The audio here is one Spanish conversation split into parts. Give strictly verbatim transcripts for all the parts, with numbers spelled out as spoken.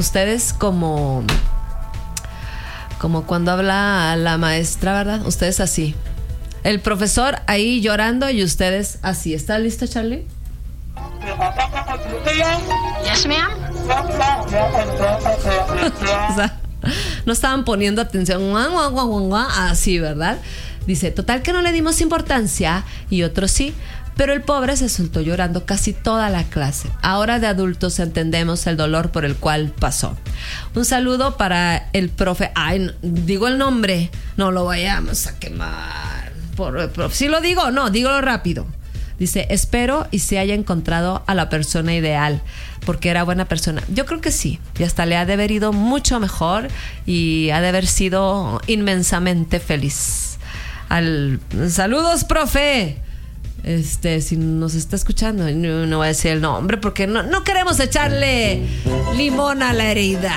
ustedes como, como cuando habla la maestra, ¿verdad? Ustedes así. El profesor ahí llorando y ustedes así. ¿Está listo, Charlie? Yes, ma'am. O sea, no estaban poniendo atención. Así, ¿verdad? Dice, total que no le dimos importancia y otros sí. Pero el pobre se soltó llorando casi toda la clase. Ahora de adultos entendemos el dolor por el cual pasó. Un saludo para el profe. Ay, no, digo el nombre. No lo vayamos a quemar. Por, por, si lo digo, no, dígalo rápido. Dice, espero y se haya encontrado a la persona ideal, porque era buena persona. Yo creo que sí. Y hasta le ha de haber ido mucho mejor y ha de haber sido inmensamente feliz. Al, saludos, profe. Este, si nos está escuchando, no, no voy a decir el nombre porque no, no queremos echarle limón a la herida.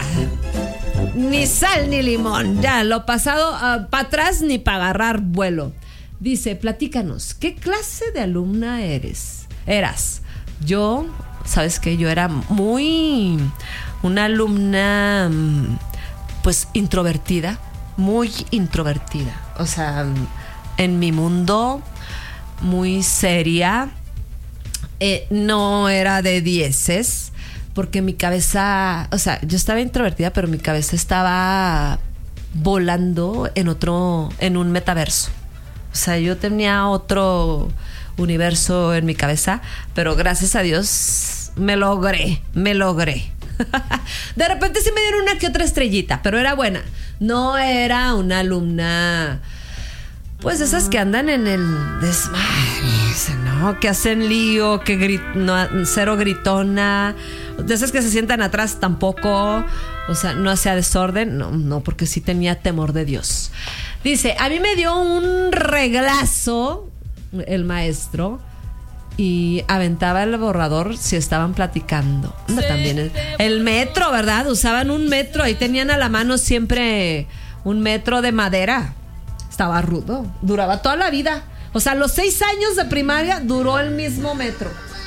Ni sal ni limón. Ya, lo pasado uh, para atrás ni para agarrar vuelo. Dice, platícanos, ¿qué clase de alumna eres? Eras. Yo, ¿sabes qué? Yo era muy una alumna pues introvertida, muy introvertida. O sea, en mi mundo muy seria, eh, no era de dieces, porque mi cabeza, o sea, yo estaba introvertida, pero mi cabeza estaba volando en otro, en un metaverso. O sea, yo tenía otro universo en mi cabeza, pero gracias a Dios me logré, me logré. De repente sí me dieron una que otra estrellita, pero era buena. No era una alumna, pues esas que andan en el desmadre, ¿no? Que hacen lío, que grit- no, cero gritona. De esas que se sientan atrás tampoco. O sea, no hacía desorden. No, no, porque sí tenía temor de Dios. Dice, a mí me dio un reglazo el maestro y aventaba el borrador si estaban platicando. Anda, también el, el metro, ¿verdad? Usaban un metro y tenían a la mano siempre un metro de madera. Estaba rudo, duraba toda la vida. O sea, los seis años de primaria duró el mismo metro.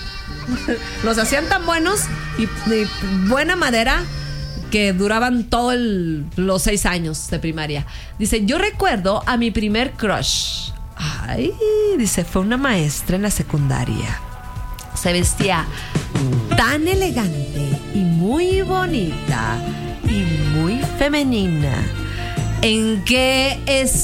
Los hacían tan buenos y, y buena madera que duraban todos los seis años de primaria. Dice, yo recuerdo a mi primer crush. Ay, dice, fue una maestra en la secundaria. Se vestía tan elegante y muy bonita y muy femenina. ¿En qué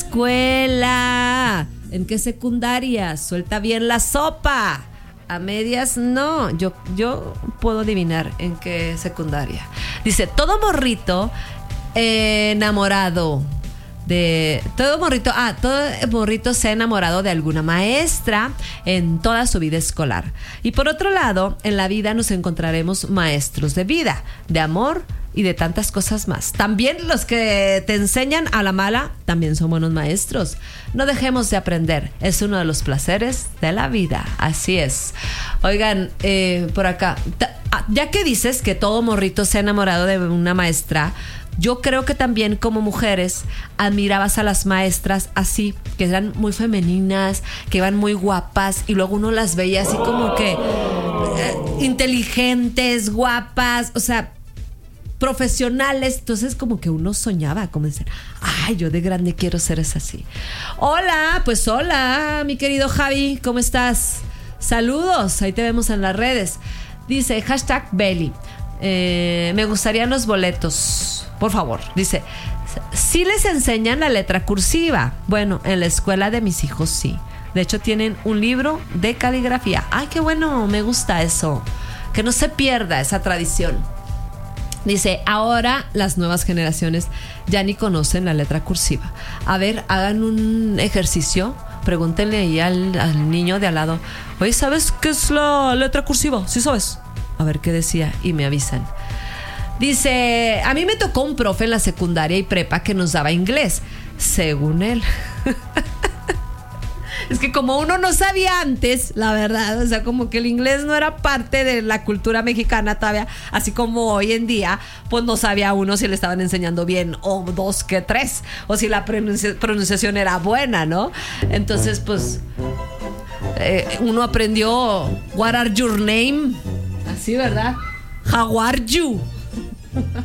escuela? ¿En qué secundaria? Suelta bien la sopa. A medias no. Yo, yo puedo adivinar en qué secundaria. Dice, todo morrito eh, enamorado de... Todo morrito... Ah, todo morrito se ha enamorado de alguna maestra en toda su vida escolar. Y por otro lado, en la vida nos encontraremos maestros de vida, de amor y de tantas cosas más. También los que te enseñan a la mala también son buenos maestros. No dejemos de aprender. Es uno de los placeres de la vida. Así es. Oigan, eh, por acá, ya que dices que todo morrito se ha enamorado de una maestra, yo creo que también como mujeres admirabas a las maestras así, que eran muy femeninas, que iban muy guapas y luego uno las veía así como que eh, inteligentes, guapas, o sea, profesionales. Entonces como que uno soñaba, como decir, ay, yo de grande quiero ser esa así. Hola, pues hola, mi querido Javi, ¿cómo estás? Saludos, ahí te vemos en las redes. Dice, hashtag Belly, eh, me gustarían los boletos, por favor. Dice, sí les enseñan la letra cursiva. Bueno, en la escuela de mis hijos sí. De hecho tienen un libro de caligrafía. Ay, qué bueno, me gusta eso, que no se pierda esa tradición. Dice, ahora las nuevas generaciones ya ni conocen la letra cursiva. A ver, hagan un ejercicio. Pregúntenle ahí al, al niño de al lado, oye, ¿sabes qué es la letra cursiva? ¿Sí sabes? A ver qué decía y me avisan. Dice, a mí me tocó un profe en la secundaria y prepa que nos daba inglés, según él. Es que como uno no sabía antes, la verdad, o sea, como que el inglés no era parte de la cultura mexicana todavía, así como hoy en día, pues no sabía uno si le estaban enseñando bien o dos que tres, o si la pronunci- pronunciación era buena, ¿no? Entonces, pues, eh, uno aprendió, what are your name? Así, ¿verdad? How are you?